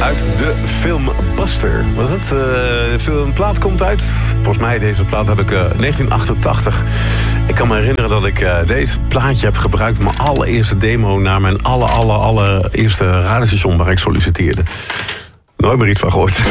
uit de film Buster. Wat is het? Een plaat komt uit. Volgens mij, deze plaat heb ik 1988. Ik kan me herinneren dat ik deze plaatje heb gebruikt... mijn allereerste demo naar mijn allereerste radiostation waar ik solliciteerde. Nooit meer iets van gehoord.